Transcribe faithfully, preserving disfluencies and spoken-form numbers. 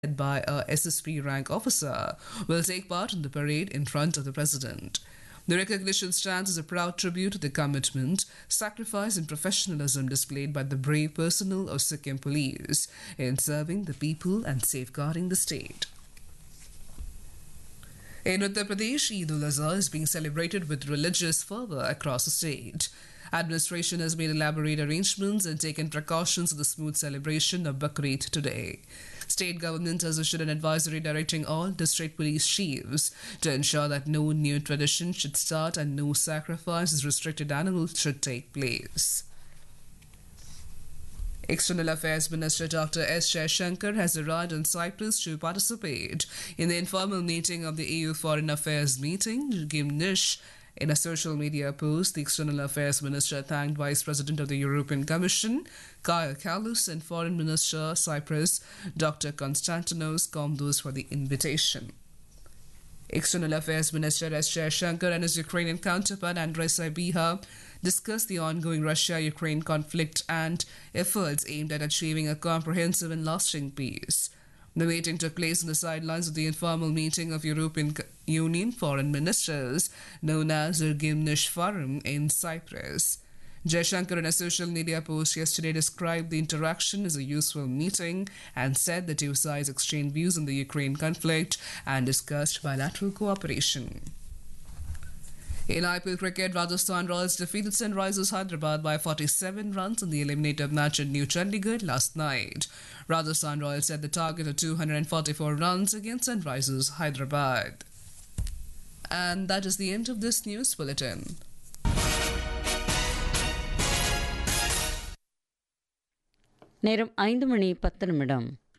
by a S S P rank officer will take part in the parade in front of the president. The recognition stands as a proud tribute to the commitment, sacrifice, and professionalism displayed by the brave personnel of Sikkim police in serving the people and safeguarding the state. In Uttar Pradesh, Eid ul-Azha is being celebrated with religious fervour across the state. Administration has made elaborate arrangements and taken precautions for the smooth celebration of Bakrid today. State government has issued an advisory directing all district police chiefs to ensure that no new tradition should start and no sacrifice of restricted animals should take place. External Affairs Minister Doctor S. Jaishankar has arrived in Cyprus to participate in the informal meeting of the E U Foreign Affairs meeting, Gimnish. In a social media post, the External Affairs Minister thanked Vice President of the European Commission, Kaja Kallas, and Foreign Minister Cyprus, Doctor Konstantinos Komdos, for the invitation. External Affairs Minister S. Jaishankar and his Ukrainian counterpart Andrei Sybiha discussed the ongoing Russia-Ukraine conflict and efforts aimed at achieving a comprehensive and lasting peace. The meeting took place on the sidelines of the informal meeting of European Union foreign ministers known as the Gimnish Forum in Cyprus. Jaishankar in a social media post yesterday described the interaction as a useful meeting and said the two sides exchanged views on the Ukraine conflict and discussed bilateral cooperation. In I P L cricket, Rajasthan Royals defeated Sunrisers Hyderabad by forty-seven runs in the eliminator match in New Chandigarh last night. Rajasthan Royals set the target of two hundred forty-four runs against Sunrisers Hyderabad. And that is the end of this news bulletin. நேரம் ஐந்து மணி பத்து நிமிடம்.